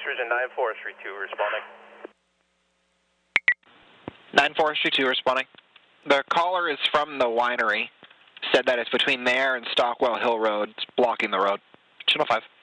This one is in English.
intrusion 9 Forestry 2 responding. 9 Forestry 2 responding. The caller is from the winery. Said that it's between there and Stockwell Hill Road. It's blocking the road. Channel 5.